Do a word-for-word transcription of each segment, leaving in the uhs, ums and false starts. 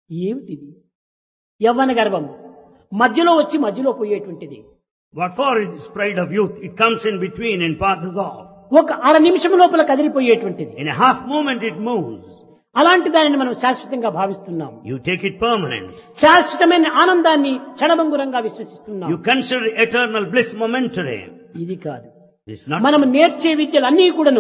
ఏమిటిది? యవ్వన గర్వం మధ్యలో వచ్చి మధ్యలో పోయేటువంటిది. What for is this pride of youth? It comes in between and passes off. ఒక అర నిమిషం లోపల కదిలిపోయేటువంటిది. In a half moment it moves. అలాంటి దానిని మనం శాశ్వతంగా భావిస్తున్నాం. You take it permanent. శాశ్వతమైన ఆనందాన్ని క్షణభంగురంగా విశ్వసిస్తున్నాం. You consider eternal bliss momentary. ఇది కాదు. It's not. మనం నేర్చే విద్యలన్నీ కూడాను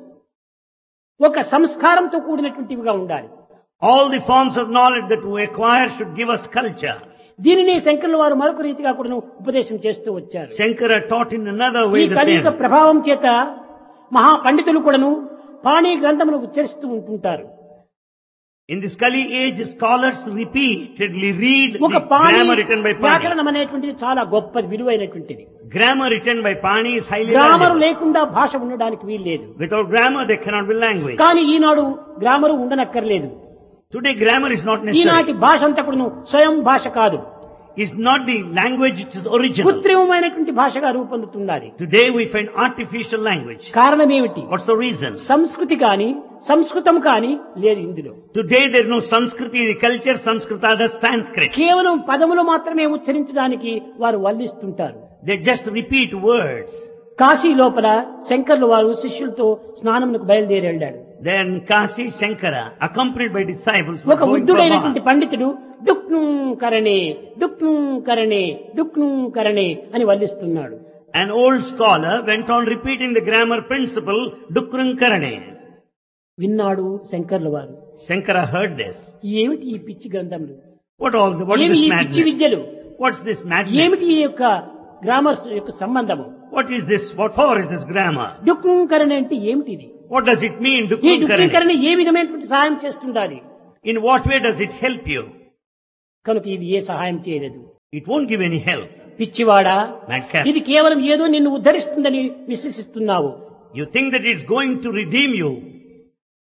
ఒక సంస్కారంతో కూడినటువంటివిగా ఉండాలి. All the forms of knowledge that we acquire should give us culture. దీనిని శంకరుల వారు మరొక రీతిగా కూడాను ఉపదేశం చేస్తూ వచ్చారు. Shankara taught in another way ఈ the కలియుగ same. ప్రభావం చేత మహా పండితులు కూడాను పాణి గ్రంథమును ఉచ్చరిస్తూ ఉంటుంటారు. In this Kali age, scholars repeatedly read ఒక the pani grammar written by Pani. వ్యాకరణం అనేటువంటిది చాలా గొప్పది, విలువైనటువంటిది. Grammar written by Pani is highly grammar valuable. లేకుండా భాష ఉండడానికి వీల్లేదు. Without grammar, there cannot be language. కానీ ఈనాడు grammar ఉండనక్కర్లేదు. Today, grammar is not necessary. ఈనాటి భాష అంతా కూడాను స్వయం భాష కాదు, It's not the language which is original. కృత్రిమమైనటువంటి భాషగా రూపొందుతున్నది. Today, we find artificial language. కారణం ఏమిటి? What's the reason? సంస్కృతి కాని సంస్కృతం కాని లేదు ఇందులో. Today, there is no Sanskriti, the culture, Sanskrita, the Sanskrit. కేవలం పదములు మాత్రమే ఉచ్చరించడానికి వారు వల్లిస్తుంటారు. They just repeat words. Kashi లోపల శంకర్లు వారు శిష్యులతో స్నానమునకు బయలుదేరి వెళ్ళాడు. Then Kasi Shankara, accompanied by disciples, was ఒక going for a వృద్ధుడైనటువంటి bath. పండితుడు డుక్ను కరణే డుక్ను కరణే డుక్ను కరణే అని వల్లిస్తున్నాడు. An old scholar went on repeating the grammar principle, Dukrun Karane. విన్నాడు శంకర్లు వారు. Shankara heard this. ఏమిటి ఈ పిచ్చి గ్రంథములు? What all the, what is ఏమి this ఈ పిచ్చి madness? విద్యలు? What's this madness? ఏమిటి ఈ యొక్క గ్రామర్ యొక్క సంబంధము? What is this? What for is this grammar? డుక్ను కరణే అంటే ఏమిటిది? What does it mean, ఈ Dukrun Karane? డుక్నీకరణ ఏ విధమైనటువంటి సహాయం చేస్తుండాలి? In what way does it help you? కనుక ఇది ఏ సహాయం చేయలేదు. It won't give any help. పిచ్చివాడా, Madcap. ఇది కేవలం ఏదో నిన్ను ఉద్ధరిస్తుందని విశ్వసిస్తున్నావు. You think that it's going to redeem you.